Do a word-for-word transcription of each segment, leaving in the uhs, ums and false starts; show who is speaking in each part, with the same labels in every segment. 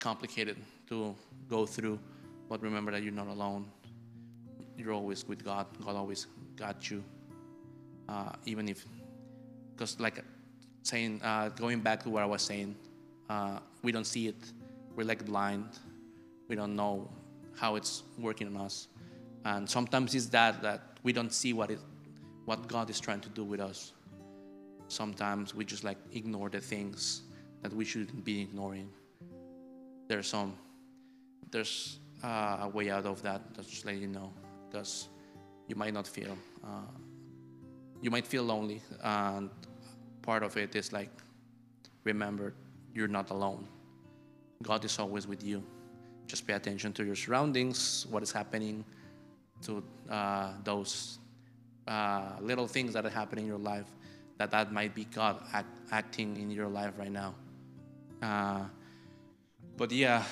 Speaker 1: complicated to go through, but remember that you're not alone. You're always with God. God always got you. Uh, even if, because like saying, uh, going back to what I was saying, uh, we don't see it. We're like blind. We don't know how it's working on us. And sometimes it's that, that we don't see what it, what God is trying to do with us. Sometimes we just like ignore the things that we shouldn't be ignoring. There's some, there's uh, a way out of that. Just let you know, because you might not feel, uh, you might feel lonely, and part of it is like, remember, you're not alone. God is always with you. Just pay attention to your surroundings, what is happening, to uh, those uh, little things that are happening in your life, that that might be God act, acting in your life right now. Uh, but yeah,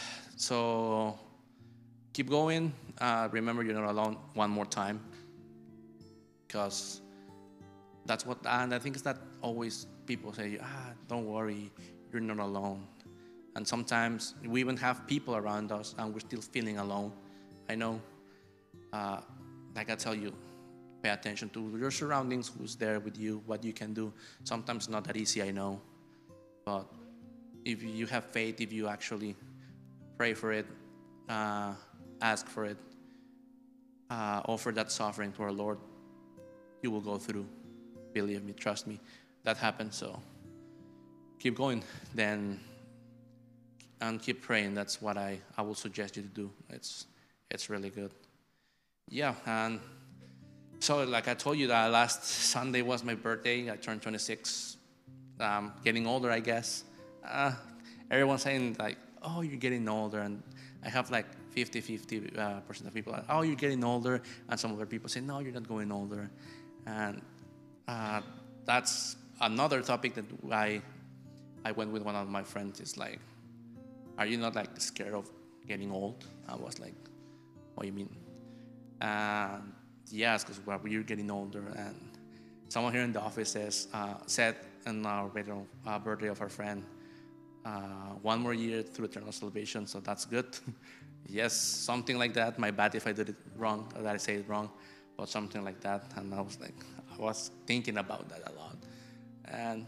Speaker 1: so keep going. Uh, remember, you're not alone one more time, because that's what, and I think it's that always people say, ah, don't worry, you're not alone. And sometimes we even have people around us and we're still feeling alone. I know, uh, like I tell you, pay attention to your surroundings, who's there with you, what you can do. Sometimes it's not that easy, I know. But if you have faith, if you actually pray for it, uh, ask for it, uh, offer that suffering to our Lord, you will go through. Believe me, trust me, that happens. So keep going then, and keep praying. That's what I, I will suggest you to do. It's it's really good. Yeah, and so like I told you, that last Sunday was my birthday. I turned twenty-six. Um, getting older, I guess. Uh, everyone's saying like, oh, you're getting older, and I have like fifty fifty uh, percent of people like, oh, you're getting older, and some other people say, no, you're not going older. And uh, that's another topic that I I went with one of my friends. It's like, are you not like scared of getting old? I was like, what do you mean? And yes, because well, you're getting older. And someone here in the office says, uh, said in our uh, birthday of our friend, uh, one more year through eternal salvation, so that's good. Yes, something like that. My bad if I did it wrong, or that I say it wrong, but something like that. And I was like, I was thinking about that a lot. And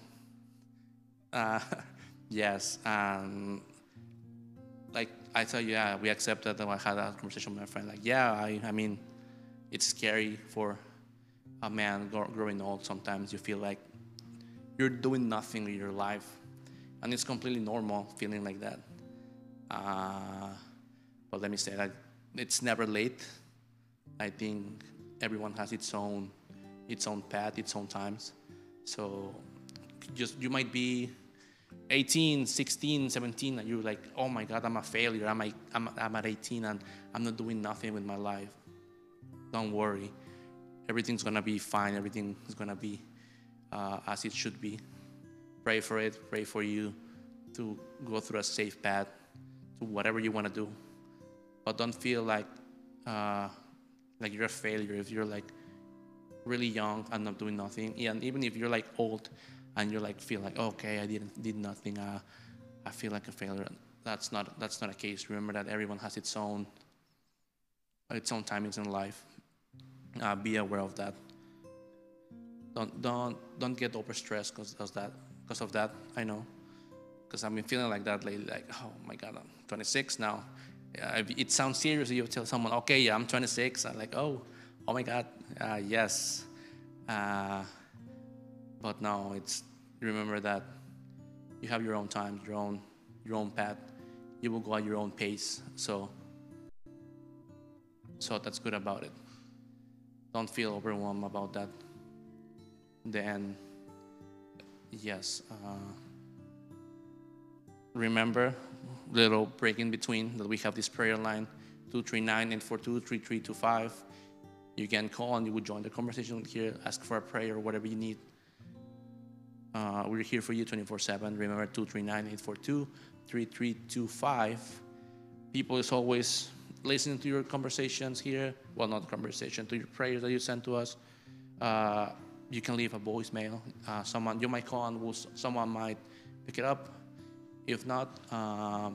Speaker 1: uh, yes, and like I tell you, yeah, we accepted that. I had a conversation with my friend, like, yeah, I, I mean, it's scary for a man growing old. Sometimes you feel like you're doing nothing with your life, and it's completely normal feeling like that. Uh, but let me say that it's never late. I think everyone has its own, its own path, its own times. So just you might be eighteen, sixteen, seventeen, and you're like, oh my God, I'm a failure. I'm, a, I'm, I'm at eighteen and I'm not doing nothing with my life. Don't worry. Everything's going to be fine. Everything is going to be uh, as it should be. Pray for it. Pray for you to go through a safe path to whatever you want to do. But don't feel like uh, like you're a failure if you're like really young and not doing nothing. And even if you're like old and you're like feel like, okay, I didn't did nothing, uh, I feel like a failure. That's not that's not a case. Remember that everyone has its own its own timings in life. Uh, be aware of that. Don't don't don't get overstressed because of that. Because of that, I know. Because I've been feeling like that lately. Like, oh my God, I'm twenty-six now. Uh, it sounds serious. You tell someone, okay, yeah, I'm twenty-six. I'm like, oh, oh my God, uh, yes. Uh, but no, it's remember that you have your own time, your own your own path. You will go at your own pace. So, so that's good about it. Don't feel overwhelmed about that. Then, yes. Uh, remember, little break in between that we have this prayer line, two three nine, eight four two, three three two five. You can call and you will join the conversation here, ask for a prayer, whatever you need. Uh, we're here for you twenty-four seven. Remember, two three nine, eight four two, three three two five. People is always listening to your conversations here. Well, not conversation, to your prayers that you send to us. Uh, you can leave a voicemail. Uh, someone, you might call and we'll, someone might pick it up. If not, um,